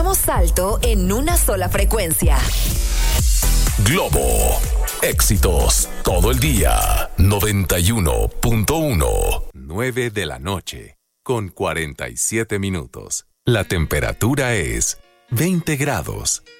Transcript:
Damos salto en una sola frecuencia. Globo. Éxitos todo el día. 91.1. 9 de la noche. Con 47 minutos. La temperatura es 20 grados.